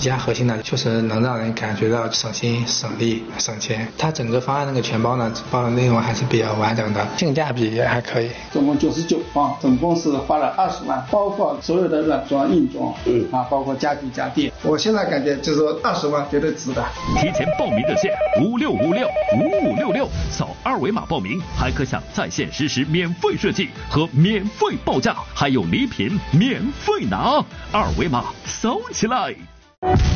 加核心的，就是能让人感觉到省心、省力、省钱。它整个方案那个全包呢，包的内容还是比较完整的，性价比也还可以。 总共99方，总共是花了20万，包括所有的软装、硬装，包括家具家电。我现在感觉就是说20万绝对值的。 提前报名热线56565566，扫2维码报名，还可享在线实时免费设计和免费报价，还有礼品免费拿，2维码扫起来。